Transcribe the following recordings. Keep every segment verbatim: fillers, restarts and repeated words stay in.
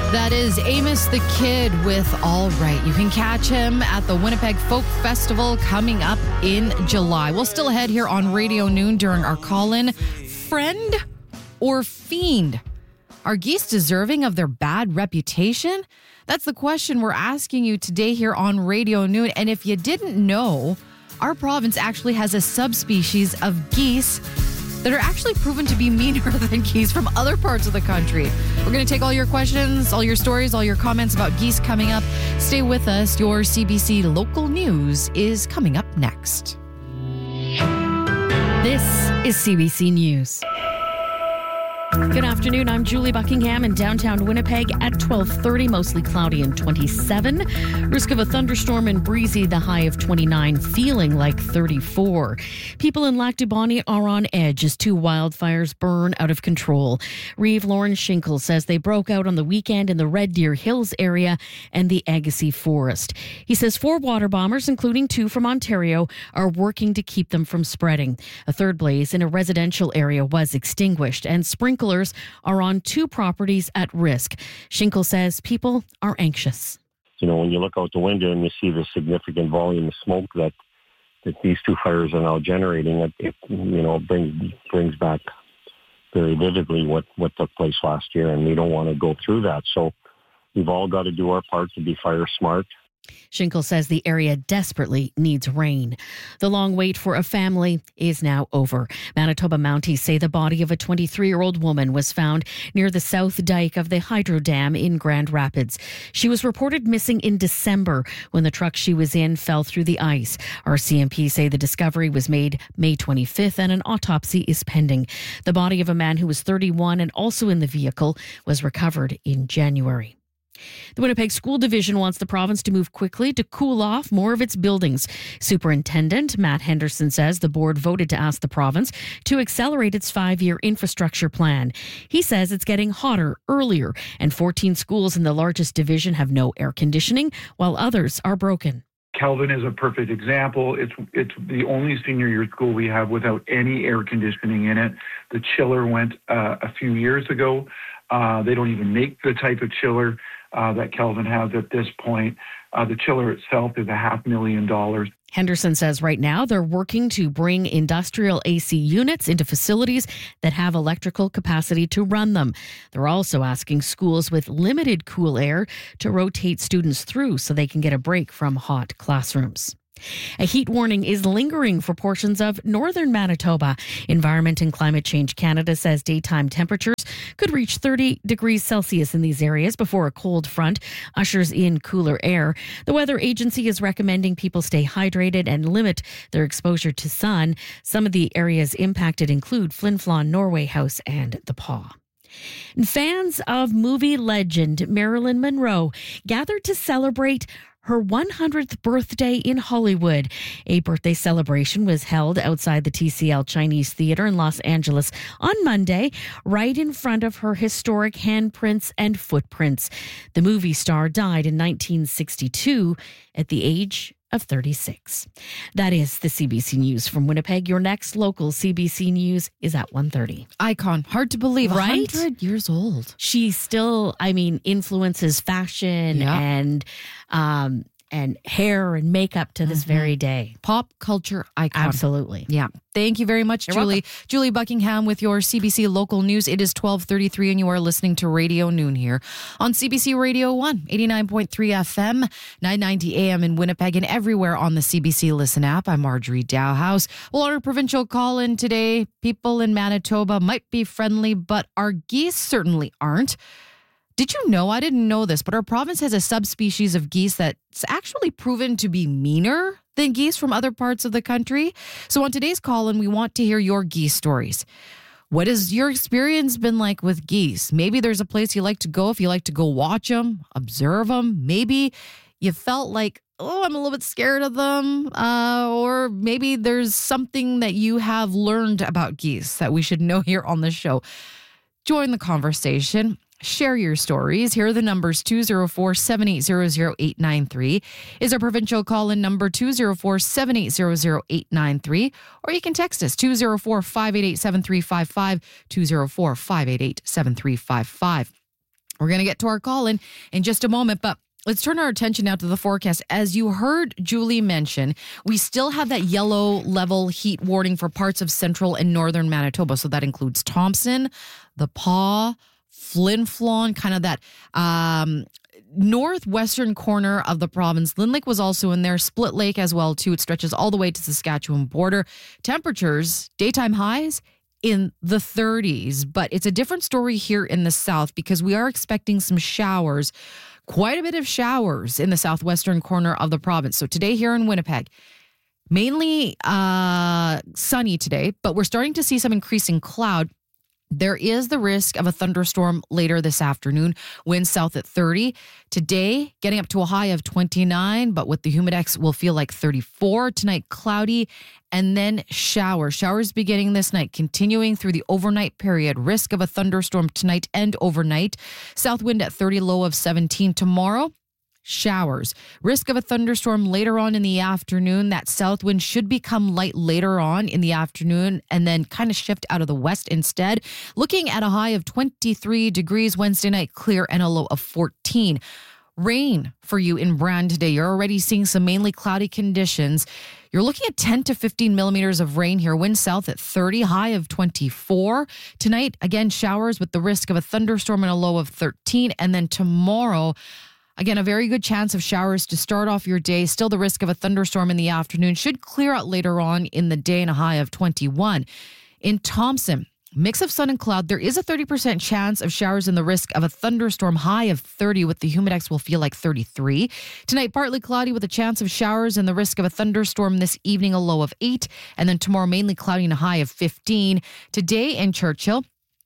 That is Amos the Kid with All Right. You can catch him at the Winnipeg Folk Festival coming up in July. We'll still ahead here on Radio Noon during our call-in. Friend or fiend? Are geese deserving of their bad reputation? That's the question we're asking you today here on Radio Noon. And if you didn't know, our province actually has a subspecies of geese that are actually proven to be meaner than geese from other parts of the country. We're going to take all your questions, all your stories, all your comments about geese coming up. Stay with us. Your C B C local news is coming up next. This is C B C News. Good afternoon. I'm Julie Buckingham in downtown Winnipeg at twelve thirty, mostly cloudy and twenty-seven. Risk of a thunderstorm and breezy, the high of twenty-nine, feeling like thirty-four. People in Lac du Bonnet are on edge as two wildfires burn out of control. Reeve Lauren Schinkel says they broke out on the weekend in the Red Deer Hills area and the Agassiz Forest. He says four water bombers, including two from Ontario, are working to keep them from spreading. A third blaze in a residential area was extinguished, and sprinklers are on two properties at risk. Schinkel says people are anxious. You know, when you look out the window and you see the significant volume of smoke that, that these two fires are now generating, it, it you know brings brings back very vividly what, what took place last year, and we don't want to go through that. So we've all got to do our part to be fire smart. Schinkel says the area desperately needs rain. The long wait for a family is now over. Manitoba Mounties say the body of a twenty-three-year-old woman was found near the south dike of the Hydro Dam in Grand Rapids. She was reported missing in December when the truck she was in fell through the ice. R C M P say the discovery was made May twenty-fifth and an autopsy is pending. The body of a man who was thirty-one and also in the vehicle was recovered in January. The Winnipeg School Division wants the province to move quickly to cool off more of its buildings. Superintendent Matt Henderson says the board voted to ask the province to accelerate its five-year infrastructure plan. He says it's getting hotter earlier, and fourteen schools in the largest division have no air conditioning, while others are broken. Kelvin is a perfect example. It's it's the only senior year school we have without any air conditioning in it. The chiller went uh, a few years ago. Uh, they don't even make the type of chiller uh, that Kelvin has at this point. Uh, the chiller itself is a half million dollars. Henderson says right now they're working to bring industrial A C units into facilities that have electrical capacity to run them. They're also asking schools with limited cool air to rotate students through so they can get a break from hot classrooms. A heat warning is lingering for portions of northern Manitoba. Environment and Climate Change Canada says daytime temperatures could reach thirty degrees Celsius in these areas before a cold front ushers in cooler air. The weather agency is recommending people stay hydrated and limit their exposure to sun. Some of the areas impacted include Flin Flon, Norway House, and the Paw. And fans of movie legend Marilyn Monroe gathered to celebrate her one hundredth birthday in Hollywood. A birthday celebration was held outside the T C L Chinese Theater in Los Angeles on Monday, right in front of her historic handprints and footprints. The movie star died in nineteen sixty-two at the age of thirty-six. That is the C B C News from Winnipeg. Your next local C B C News is at one thirty. Icon. Hard to believe. Right? one hundred years old. She still, I mean, influences fashion Yeah. and um, and hair and makeup to this Mhm. very day. Pop culture icon. Absolutely. Yeah. Thank you very much, You're Julie. welcome. Julie Buckingham with your C B C local news. It is twelve thirty-three and you are listening to Radio Noon here on C B C Radio one, eighty-nine point three F M, nine ninety A M in Winnipeg and everywhere on the C B C Listen app. I'm Marjorie Dowhouse. Well, on our provincial call-in today, people in Manitoba might be friendly, but our geese certainly aren't. Did you know, I didn't know this, but our province has a subspecies of geese that's actually proven to be meaner than geese from other parts of the country. So on today's call-in, we want to hear your geese stories. What has your experience been like with geese? Maybe there's a place you like to go if you like to go watch them, observe them. Maybe you felt like, oh, I'm a little bit scared of them. Uh, or maybe there's something that you have learned about geese that we should know here on the show. Join the conversation. Share your stories. Here are the numbers. two oh four, seven eight zero, zero eight nine three is our provincial call-in number, two oh four, seven eight zero, zero eight nine three. Or you can text us, two oh four, five eight eight, seven three five five, two oh four, five eight eight, seven three five five. We're going to get to our call in in just a moment, but let's turn our attention now to the forecast. As you heard Julie mention, we still have that yellow level heat warning for parts of central and northern Manitoba. So that includes Thompson, the Pas, Flin Flon, kind of that um, northwestern corner of the province. Lynn Lake was also in there, Split Lake as well, too. It stretches all the way to Saskatchewan border. Temperatures, daytime highs, in the thirties, but it's a different story here in the south because we are expecting some showers, quite a bit of showers in the southwestern corner of the province. So today here in Winnipeg, mainly uh, sunny today, but we're starting to see some increasing cloud. There is the risk of a thunderstorm later this afternoon, winds south at thirty. Today, getting up to a high of twenty-nine, but with the humidex will feel like thirty-four. Tonight, cloudy, and then showers. Showers beginning this night, continuing through the overnight period. Risk of a thunderstorm tonight and overnight. South wind at thirty, low of seventeen. Tomorrow, showers. Risk of a thunderstorm later on in the afternoon. That south wind should become light later on in the afternoon and then kind of shift out of the west instead. Looking at a high of twenty-three degrees Wednesday night, clear, and a low of fourteen. Rain for you in Brand today. You're already seeing some mainly cloudy conditions. You're looking at ten to fifteen millimeters of rain here. Wind south at thirty, high of twenty-four. Tonight, again, showers with the risk of a thunderstorm and a low of thirteen. And then tomorrow, again, a very good chance of showers to start off your day. Still the risk of a thunderstorm in the afternoon. Should clear out later on in the day and a high of twenty-one. In Thompson, mix of sun and cloud. There is a thirty percent chance of showers and the risk of a thunderstorm, high of thirty, with the humidex will feel like thirty-three. Tonight, partly cloudy with a chance of showers and the risk of a thunderstorm this evening, a low of eight. And then tomorrow, mainly cloudy and a high of fifteen. Today in Churchill,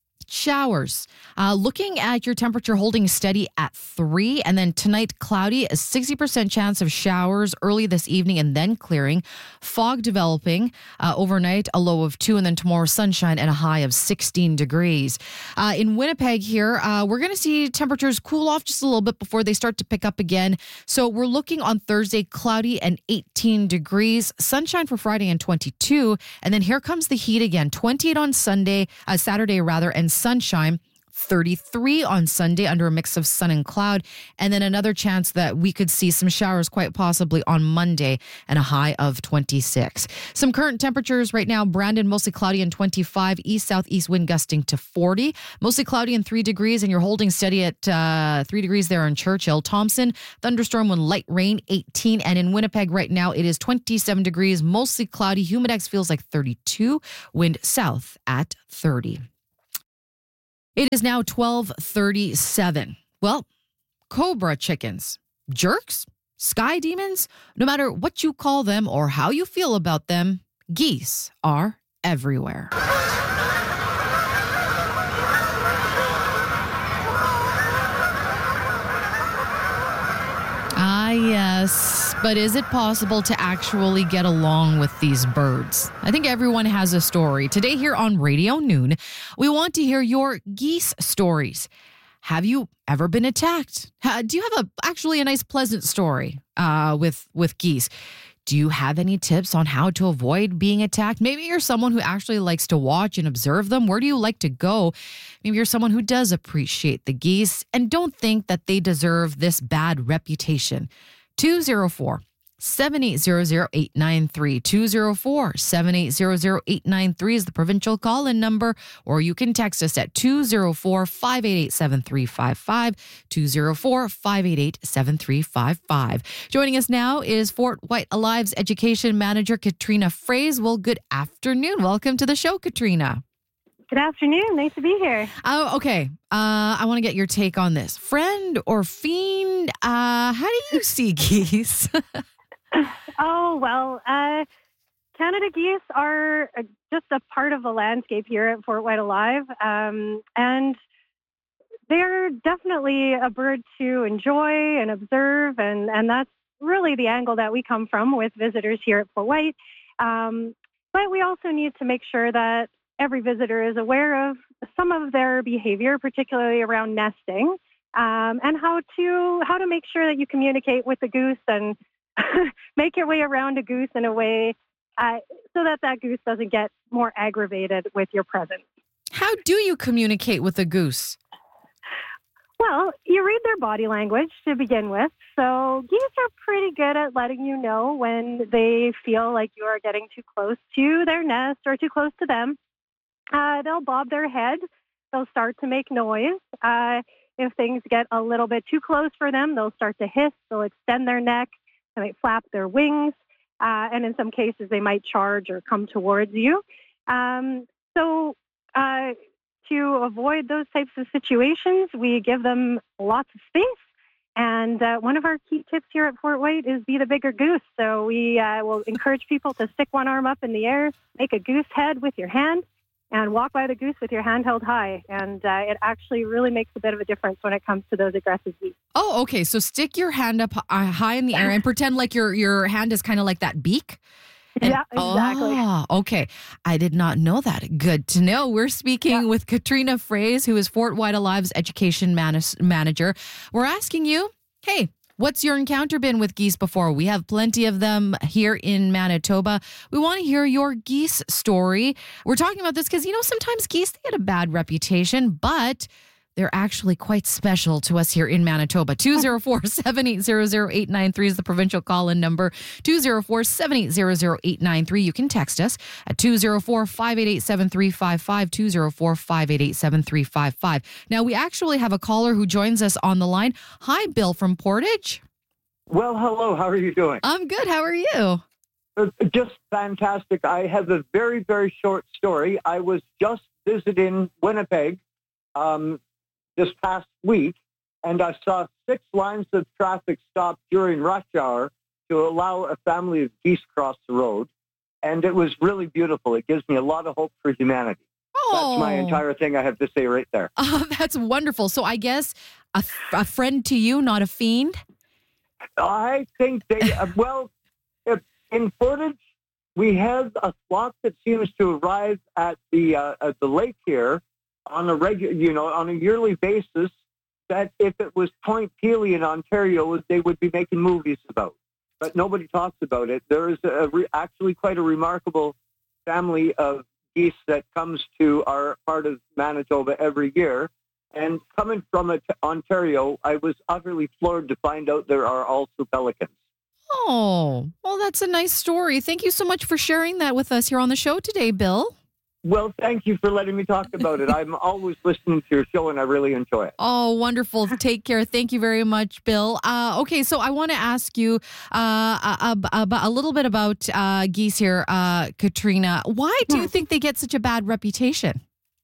showers. Uh, looking at your temperature holding steady at three. And then tonight, cloudy, a sixty percent chance of showers early this evening and then clearing. Fog developing uh, overnight, a low of two. And then tomorrow, sunshine and a high of sixteen degrees. Uh, in Winnipeg here, uh, we're going to see temperatures cool off just a little bit before they start to pick up again. So we're looking on Thursday, cloudy and eighteen degrees. Sunshine for Friday and twenty-two. And then here comes the heat again. twenty-eight on Sunday, uh, Saturday rather, and sunshine. thirty-three on Sunday under a mix of sun and cloud. And then another chance that we could see some showers quite possibly on Monday and a high of twenty-six. Some current temperatures right now, Brandon, mostly cloudy and twenty-five. East-southeast wind gusting to forty. Mostly cloudy and three degrees, and you're holding steady at uh, three degrees there in Churchill. Thompson, thunderstorm with light rain, eighteen. And in Winnipeg right now, it is twenty-seven degrees, mostly cloudy. Humidex feels like thirty-two. Wind south at thirty. It is now twelve thirty-seven. Well, cobra chickens, jerks, sky demons, no matter what you call them or how you feel about them, geese are everywhere. Ah, yes. But is it possible to actually get along with these birds? I think everyone has a story. Today here on Radio Noon, we want to hear your geese stories. Have you ever been attacked? Do you have a actually a nice, pleasant story uh, with, with geese? Do you have any tips on how to avoid being attacked? Maybe you're someone who actually likes to watch and observe them. Where do you like to go? Maybe you're someone who does appreciate the geese and don't think that they deserve this bad reputation. two oh four, seven eight zero zero, eight nine three. two oh four, seven eight zero zero, eight nine three is the provincial call-in number, or you can text us at two oh four, five eight eight, seven three five five, two oh four, five eight eight, seven three five five. Joining us now is Fort Whyte Alive's Education Manager, Katrina Frais. Well, good afternoon. Welcome to the show, Katrina. Good afternoon. Nice to be here. Oh, okay. Uh, I want to get your take on this. Friend or fiend? Uh, how do you see geese? Oh, well, uh, Canada geese are uh, just a part of the landscape here at Fort Whyte Alive. Um, and they're definitely a bird to enjoy and observe. And, and that's really the angle that we come from with visitors here at Fort Whyte. Um, but we also need to make sure that every visitor is aware of some of their behavior, particularly around nesting, um, and how to how to make sure that you communicate with the goose and make your way around a goose in a way uh, so that that goose doesn't get more aggravated with your presence. How do you communicate with a goose? Well, you read their body language to begin with. So geese are pretty good at letting you know when they feel like you are getting too close to their nest or too close to them. Uh, they'll bob their head. They'll start to make noise. Uh, if things get a little bit too close for them, they'll start to hiss. They'll extend their neck. They might flap their wings. Uh, and in some cases, they might charge or come towards you. Um, so uh, to avoid those types of situations, we give them lots of space. And uh, one of our key tips here at Fort White is be the bigger goose. So we uh, will encourage people to stick one arm up in the air, make a goose head with your hand, and walk by the goose with your hand held high. And uh, it actually really makes a bit of a difference when it comes to those aggressive geese. Oh, okay. So stick your hand up uh, high in the air and pretend like your, your hand is kind of like that beak. And, yeah, exactly. Oh, okay. I did not know that. Good to know. We're speaking Yeah. with Katrina Fraze, who is Fort White Alive's education man- manager. We're asking you, hey, what's your encounter been with geese before? We have plenty of them here in Manitoba. We want to hear your geese story. We're talking about this because, you know, sometimes geese, they get a bad reputation, but they're actually quite special to us here in Manitoba. two oh four, seven eight zero, zero eight nine three is the provincial call-in number. two oh four, seven eight zero, zero eight nine three. You can text us at two oh four, five eight eight, seven three five five, two oh four, five eight eight, seven three five five. Now, we actually have a caller who joins us on the line. Hi, Bill from Portage. Well, hello. How are you doing? I'm good. How are you? Uh, Just fantastic. I have a very, very short story. I was just visiting Winnipeg um, this past week, and I saw six lines of traffic stopped during rush hour to allow a family of geese across the road, and it was really beautiful. It gives me a lot of hope for humanity. Oh, That's my entire thing I have to say right there. Uh, that's wonderful. So I guess a, a friend to you, not a fiend? I think they, uh, well, if, in Portage, we have a flock that seems to arrive at the uh, at the lake here on a regular, you know, on a yearly basis. That if it was Point Pelee in Ontario, they would be making movies about. But nobody talks about it. There is a re- actually quite a remarkable family of geese that comes to our part of Manitoba every year. And coming from it to Ontario, I was utterly floored to find out there are also pelicans. Oh, well, that's a nice story. Thank you so much for sharing that with us here on the show today, Bill. Well, thank you for letting me talk about it. I'm always listening to your show, and I really enjoy it. Oh, wonderful. Take care. Thank you very much, Bill. Uh, okay, so I want to ask you uh, a, a, a little bit about uh, geese here, uh, Katrina. Why do you think they get such a bad reputation?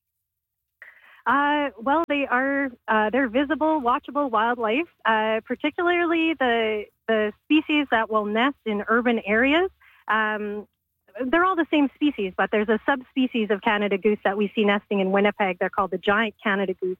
Uh, well, they are uh, they're visible, watchable wildlife, uh, particularly the the species that will nest in urban areas. Um, they're all the same species, but there's a subspecies of Canada goose that we see nesting in Winnipeg. They're called the giant Canada goose.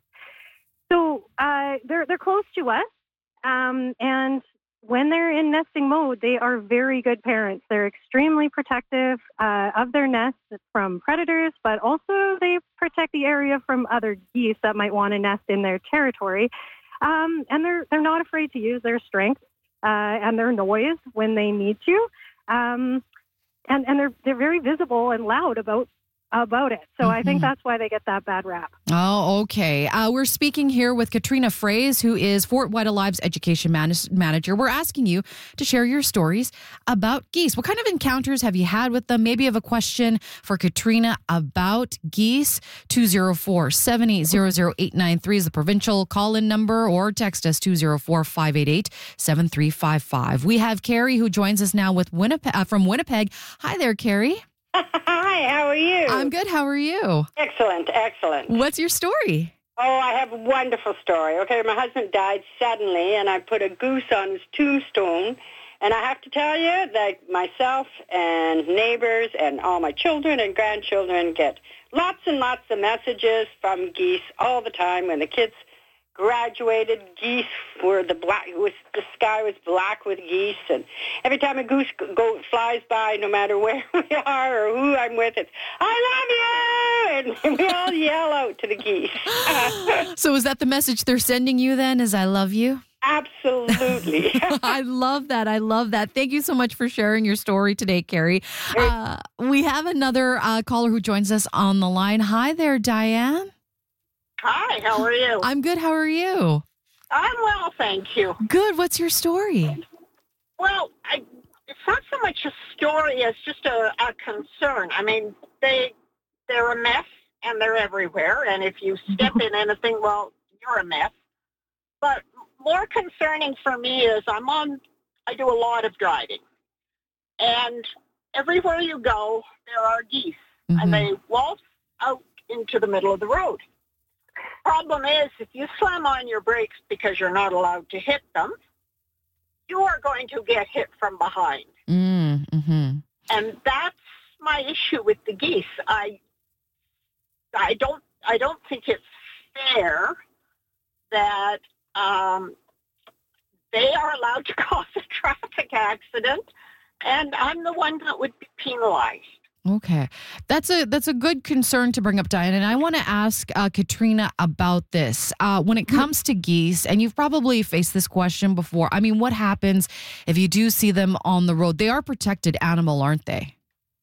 So uh, they're they're close to us, um, and when they're in nesting mode, they are very good parents. They're extremely protective uh, of their nests from predators, but also they protect the area from other geese that might want to nest in their territory. Um, and they're they're not afraid to use their strength uh, and their noise when they need to. Um, and and they're they're very visible and loud about about it. So mm-hmm. I think that's why they get that bad rap. Oh, okay. Uh, we're speaking here with Katrina Fraze, who is Fort White Alive's education man- manager. We're asking you to share your stories about geese. What kind of encounters have you had with them? Maybe you have a question for Katrina about geese. two oh four, seven eight zero, zero eight nine three is the provincial call-in number, or text us two oh four, five eight eight, seven three five five. We have Carrie, who joins us now with Winnipeg, uh, from Winnipeg. Hi there, Carrie. Hi, how are you? I'm good. How are you? Excellent, excellent. What's your story? Oh, I have a wonderful story. Okay, my husband died suddenly, and I put a goose on his tombstone. And I have to tell you that myself and neighbors and all my children and grandchildren get lots and lots of messages from geese all the time. When the kids graduated, geese were the black. Was the sky was black with geese, and every time a goose go flies by, no matter where we are or who I'm with, it's "I love you," and we all yell out to the geese. So is that the message they're sending you then? Is "I love you"? Absolutely. I love that. I love that. Thank you so much for sharing your story today, Carrie. Uh, we have another uh, caller who joins us on the line. Hi there, Diane. Hi, how are you? I'm good. How are you? I'm well, thank you. Good. What's your story? Well, I, it's not so much a story as just a, a concern. I mean, they, they're a mess, and they're everywhere, and if you step in anything, well, you're a mess. But more concerning for me is I'm on, I do a lot of driving, and everywhere you go, there are geese, mm-hmm. and they waltz out into the middle of the road. Problem is, if you slam on your brakes because you're not allowed to hit them, you are going to get hit from behind. Mm-hmm. And that's my issue with the geese. I, I don't, I don't think it's fair that um, they are allowed to cause a traffic accident, and I'm the one that would be penalized. Okay. That's a that's a good concern to bring up, Diane. And I want to ask uh, Katrina about this. Uh, when it comes to geese, and you've probably faced this question before, I mean, what happens if you do see them on the road? They are a protected animal, aren't they?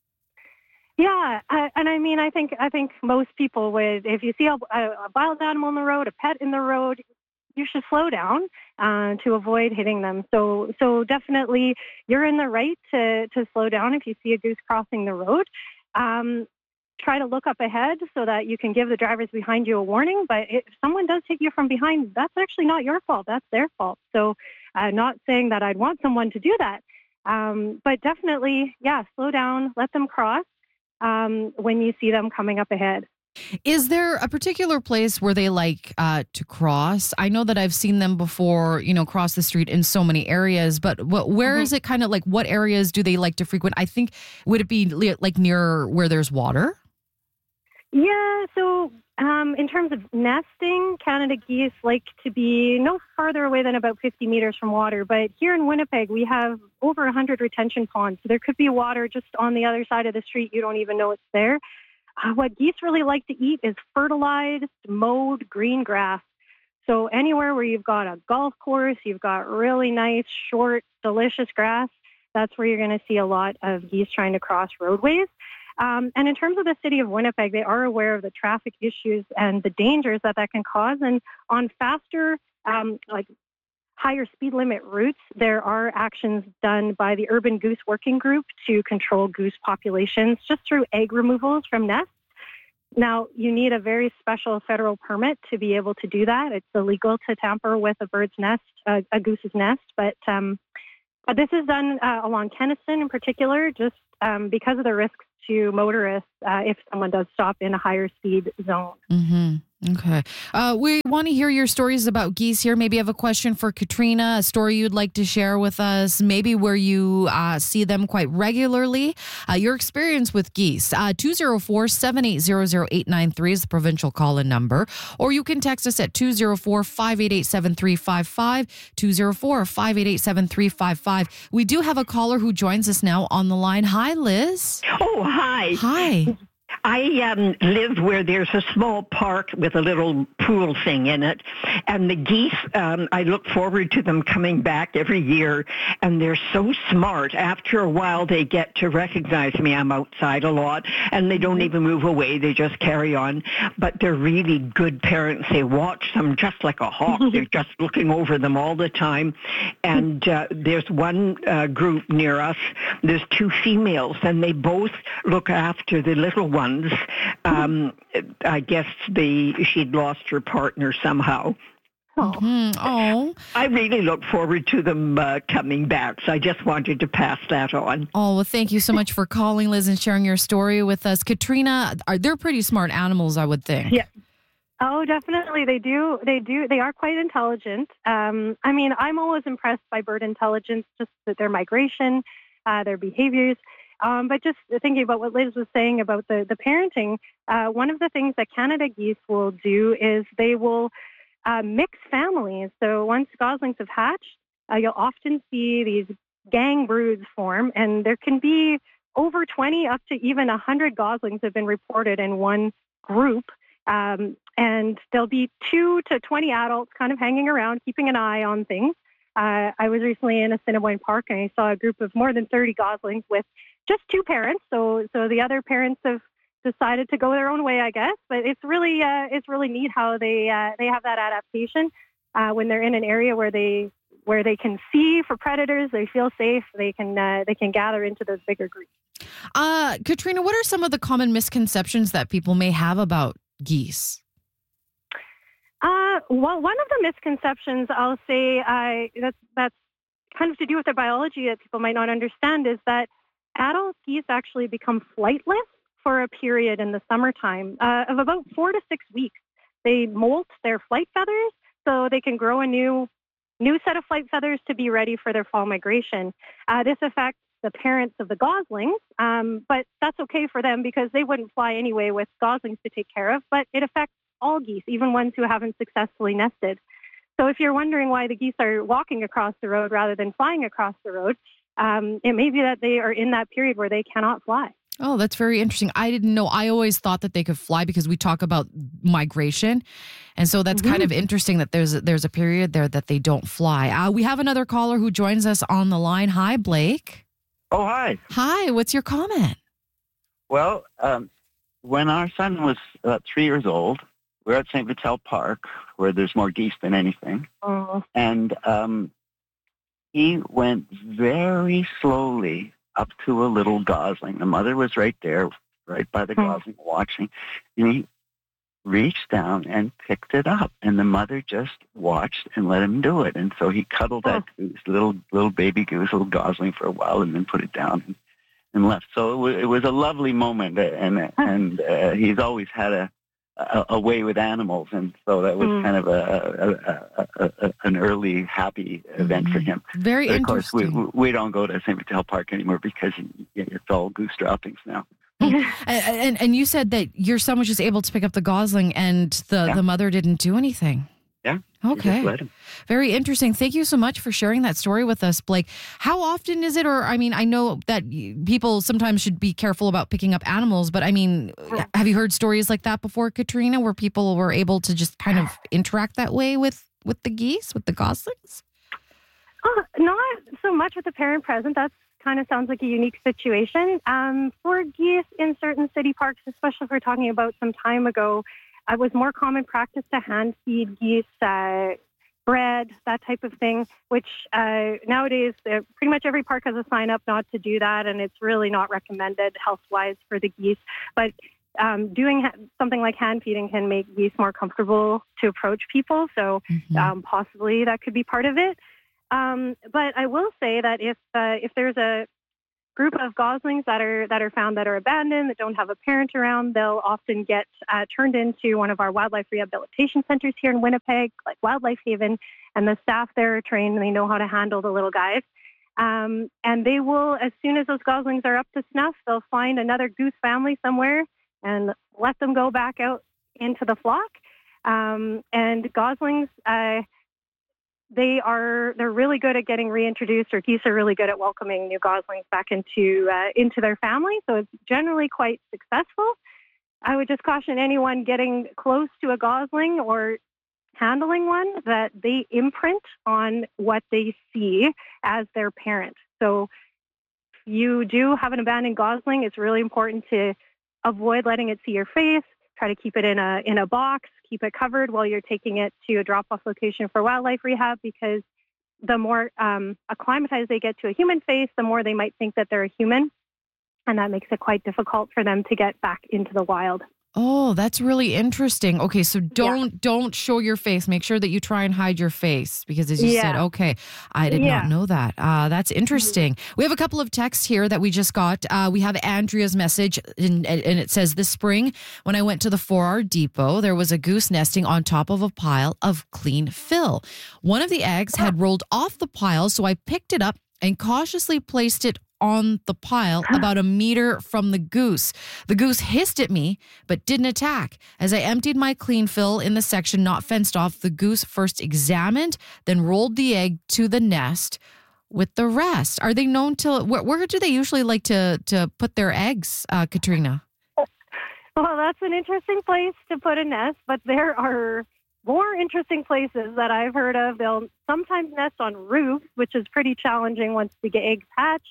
Yeah, uh, and I mean, I think I think most people would, if you see a, a wild animal on the road, a pet in the road, you should slow down uh, to avoid hitting them. So, so definitely, you're in the right to to slow down if you see a goose crossing the road. Um, try to look up ahead so that you can give the drivers behind you a warning. But if someone does hit you from behind, that's actually not your fault. That's their fault. So, uh, not saying that I'd want someone to do that, um, but definitely, yeah, slow down, let them cross um, when you see them coming up ahead. Is there a particular place where they like uh, to cross? I know that I've seen them before, you know, cross the street in so many areas, but what, where mm-hmm. is it kind of like, what areas do they like to frequent? I think, would it be like near where there's water? Yeah, so um, in terms of nesting, Canada geese like to be no farther away than about fifty meters from water. But here in Winnipeg, we have over one hundred retention ponds. So there could be water just on the other side of the street. You don't even know it's there. Uh, what geese really like to eat is fertilized, mowed green grass. So anywhere where you've got a golf course, you've got really nice, short, delicious grass, that's where you're going to see a lot of geese trying to cross roadways. Um, and in terms of the city of Winnipeg, they are aware of the traffic issues and the dangers that that can cause. And on faster, um, like higher speed limit routes, there are actions done by the Urban Goose Working Group to control goose populations just through egg removals from nests. Now, you need a very special federal permit to be able to do that. It's illegal to tamper with a bird's nest, uh, a goose's nest, but um, but this is done uh, along Kenniston in particular, just um, because of the risks to motorists uh, if someone does stop in a higher speed zone. Mm-hmm. Okay. Uh, we want to hear your stories about geese here. Maybe you have a question for Katrina, a story you'd like to share with us, maybe where you uh, see them quite regularly, uh, your experience with geese. Uh, two oh four, seven eight zero, zero eight nine three is the provincial call-in number, or you can text us at two oh four, five eight eight, seven three five five, two oh four, five eight eight, seven three five five. We do have a caller who joins us now on the line. Hi, Liz. Oh, hi. Hi. I um, live where there's a small park with a little pool thing in it, and the geese, um, I look forward to them coming back every year, and they're so smart. After a while, they get to recognize me. I'm outside a lot, and they don't even move away. They just carry on, but they're really good parents. They watch them just like a hawk. They're just looking over them all the time, and uh, there's one uh, group near us. There's two females, and they both look after the little ones. Um, I guess the she'd lost her partner somehow. Oh. oh. I really look forward to them uh, coming back, so I just wanted to pass that on. Oh, well, thank you so much for calling, Liz, and sharing your story with us. Katrina, are, they're pretty smart animals, I would think. Yeah. Oh, definitely. They do. They do. They are quite intelligent. Um, I mean, I'm always impressed by bird intelligence, just their migration, uh, their behaviors. Um, but just thinking about what Liz was saying about the, the parenting, uh, one of the things that Canada geese will do is they will uh, mix families. So once goslings have hatched, uh, you'll often see these gang broods form, and there can be over twenty, up to even one hundred goslings have been reported in one group. Um, and there'll be two to twenty adults kind of hanging around, keeping an eye on things. Uh, I was recently in Assiniboine Park, and I saw a group of more than thirty goslings with just two parents. So, so the other parents have decided to go their own way, I guess. But it's really uh, it's really neat how they uh, they have that adaptation uh, when they're in an area where they where they can see for predators. They feel safe. They can uh, they can gather into those bigger groups. Uh, Katrina, what are some of the common misconceptions that people may have about geese? Uh, well, one of the misconceptions I'll say uh, that's that's kind of to do with their biology that people might not understand is that adult geese actually become flightless for a period in the summertime uh, of about four to six weeks. They molt their flight feathers so they can grow a new new set of flight feathers to be ready for their fall migration. Uh, this affects the parents of the goslings, um, but that's okay for them because they wouldn't fly anyway with goslings to take care of, but it affects all geese, even ones who haven't successfully nested. So if you're wondering why the geese are walking across the road rather than flying across the road, um, it may be that they are in that period where they cannot fly. Oh, that's very interesting. I didn't know. I always thought that they could fly because we talk about migration. And so that's mm-hmm. kind of interesting that there's, there's a period there that they don't fly. Uh, we have another caller who joins us on the line. Hi, Blake. Oh, hi. Hi, what's your comment? Well, um, when our son was uh, three years old, we were at Saint Vital Park, where there's more geese than anything. Oh. And um, he went very slowly up to a little gosling. The mother was right there, right by the oh. gosling, watching. And he reached down and picked it up. And the mother just watched and let him do it. And so he cuddled oh. that goose, little little baby goose, little gosling for a while, and then put it down and, and left. So it was, it was a lovely moment. And, and uh, he's always had a A, a way with animals, and so that was mm. kind of a, a, a, a an early happy event mm. for him. Very but of interesting. course, we we don't go to Saint Vital Park anymore because it's all goose droppings now. and, and and you said that your son was just able to pick up the gosling, and the, yeah. the mother didn't do anything. Yeah. Okay. Very interesting. Thank you so much for sharing that story with us, Blake. How often is it, or I mean, I know that people sometimes should be careful about picking up animals, but I mean, have you heard stories like that before, Katrina, where people were able to just kind of interact that way with, with the geese, with the goslings? Oh, not so much with the parent present. That kind of sounds like a unique situation. Um, for geese in certain city parks, especially if we're talking about some time ago, it was more common practice to hand feed geese uh, bread, that type of thing, which uh, nowadays uh, pretty much every park has a sign up not to do that, and it's really not recommended health-wise for the geese. But um, doing ha- something like hand feeding can make geese more comfortable to approach people, so mm-hmm. um, possibly that could be part of it. Um, but I will say that if uh, if there's a group of goslings that are that are found that are abandoned, that don't have a parent around, they'll often get uh, turned into one of our wildlife rehabilitation centers here in Winnipeg, like Wildlife Haven, and the staff there are trained and they know how to handle the little guys. Um, and they will, as soon as those goslings are up to snuff, they'll find another goose family somewhere and let them go back out into the flock. Um, and goslings, uh, They are, they're really good at getting reintroduced, or geese are really good at welcoming new goslings back into uh, into their family. So it's generally quite successful. I would just caution anyone getting close to a gosling or handling one that they imprint on what they see as their parent. So if you do have an abandoned gosling, it's really important to avoid letting it see your face. Try to keep it in a in a box. Keep it covered while you're taking it to a drop-off location for wildlife rehab, because the more um, acclimatized they get to a human face, the more they might think that they're a human, and that makes it quite difficult for them to get back into the wild. Oh, that's really interesting. Okay, so don't yeah. don't show your face. Make sure that you try and hide your face, because as you yeah. said, okay, I did yeah. not know that. Uh, that's interesting. Mm-hmm. We have a couple of texts here that we just got. Uh, we have Andrea's message, and, and it says, this spring, when I went to the four R depot, there was a goose nesting on top of a pile of clean fill. One of the eggs had rolled off the pile, so I picked it up and cautiously placed it on the pile about a meter from the goose. The goose hissed at me, but didn't attack. As I emptied my clean fill in the section not fenced off, the goose first examined, then rolled the egg to the nest with the rest. Are they known to, where, where do they usually like to, to put their eggs, uh, Katrina? Well, that's an interesting place to put a nest, but there are more interesting places that I've heard of. They'll sometimes nest on roofs, which is pretty challenging once the eggs hatch.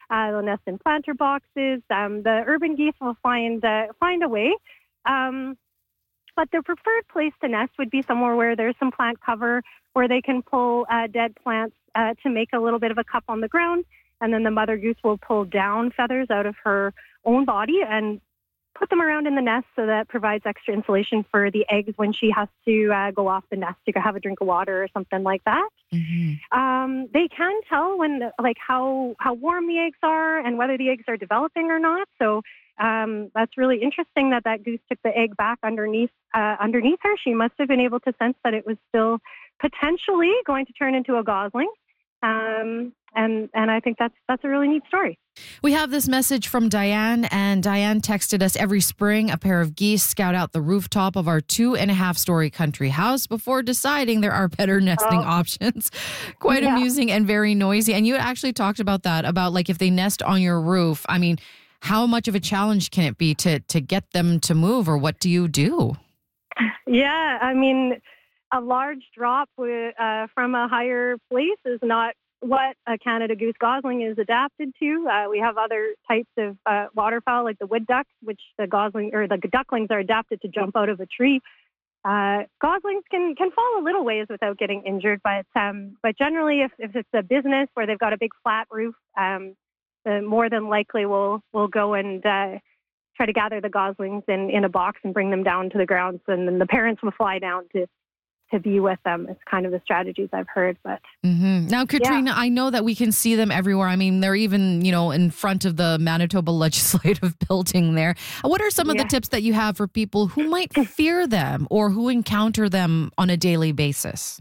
Uh, they'll nest in planter boxes. Um, the urban geese will find uh, find a way. Um, but their preferred place to nest would be somewhere where there's some plant cover, where they can pull uh, dead plants uh, to make a little bit of a cup on the ground. And then the mother goose will pull down feathers out of her own body and put them around in the nest, so that provides extra insulation for the eggs when she has to uh, go off the nest to go have a drink of water or something like that. Mm-hmm. Um, they can tell when, like, how, how warm the eggs are and whether the eggs are developing or not. So um, that's really interesting that that goose took the egg back underneath uh, underneath her. She must have been able to sense that it was still potentially going to turn into a gosling. Um, and and I think that's that's a really neat story. We have this message from Diane, and Diane texted us: every spring, a pair of geese scout out the rooftop of our two and a half story country house before deciding there are better nesting oh. options. Quite yeah. amusing and very noisy. And you actually talked about that, about like if they nest on your roof. I mean, how much of a challenge can it be to to get them to move, or what do you do? Yeah, I mean, a large drop uh, from a higher place is not what a Canada goose gosling is adapted to. Uh, we have other types of uh, waterfowl, like the wood ducks, which the gosling or the ducklings are adapted to jump out of a tree. Uh, goslings can can fall a little ways without getting injured, but um, but generally, if, if it's a business where they've got a big flat roof, um, the more than likely we'll we'll go and uh, try to gather the goslings in, in a box and bring them down to the grounds, and then the parents will fly down to. to be with them. It's kind of the strategies I've heard. But mm-hmm. Now, Katrina, yeah. I know that we can see them everywhere. I mean, they're even, you know, in front of the Manitoba Legislative Building there. What are some of yeah. the tips that you have for people who might fear them or who encounter them on a daily basis?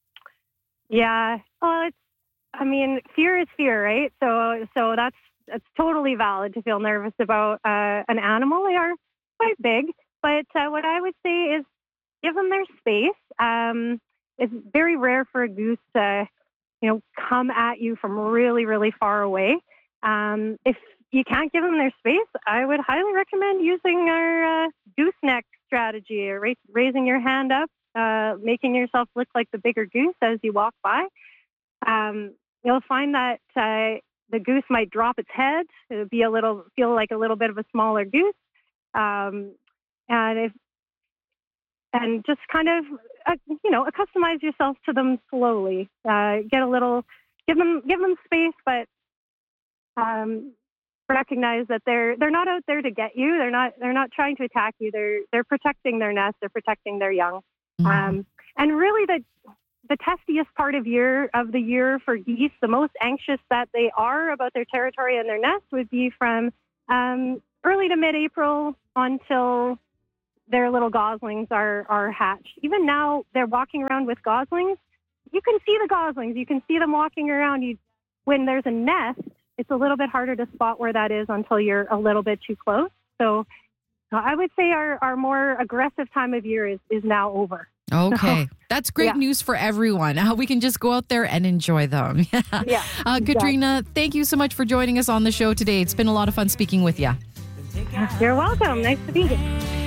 Yeah. Well, it's, I mean, fear is fear, right? So, so that's, that's totally valid to feel nervous about uh, an animal. They are quite big, but uh, what I would say is, give them their space. Um, it's very rare for a goose to, you know, come at you from really, really far away. Um, if you can't give them their space, I would highly recommend using our uh, gooseneck strategy, or ra- raising your hand up, uh, making yourself look like the bigger goose as you walk by. Um, you'll find that uh, the goose might drop its head. It'll be a little, feel like a little bit of a smaller goose. Um, and if And just kind of, uh, you know, customize yourself to them slowly. Uh, get a little, give them, give them space, but um, recognize that they're they're not out there to get you. They're not they're not trying to attack you. They're they're protecting their nest. They're protecting their young. Mm-hmm. Um, and really, the the testiest part of year of the year for geese, the most anxious that they are about their territory and their nest, would be from um, early to mid-April until their little goslings are, are hatched. Even now, they're walking around with goslings. You can see the goslings. You can see them walking around. You, when there's a nest, it's a little bit harder to spot where that is until you're a little bit too close. So uh, I would say our, our more aggressive time of year is, is now over. Okay. That's great yeah. news for everyone. Uh, we can just go out there and enjoy them. yeah. Uh, Katrina, exactly. Thank you so much for joining us on the show today. It's been a lot of fun speaking with you. You're welcome. Nice to be here.